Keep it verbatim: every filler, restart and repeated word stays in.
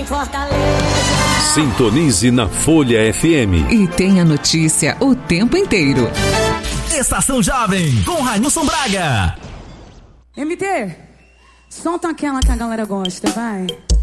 em Fortaleza. Sintonize na Folha F M. E tenha notícia o tempo inteiro. Estação Jovem, com Railson Braga. M T, solta aquela que a galera gosta, vai.